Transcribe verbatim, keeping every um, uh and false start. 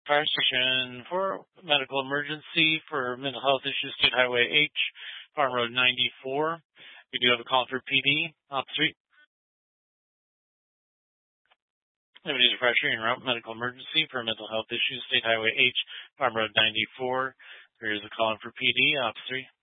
Fire station for medical emergency for mental health issues, State Highway H, Farm Road ninety-four. We do have a call for P D, Op three. Limited pressure en route medical emergency for mental health issues, State Highway H, Farm Road ninety-four. There is a call for P D, Op three.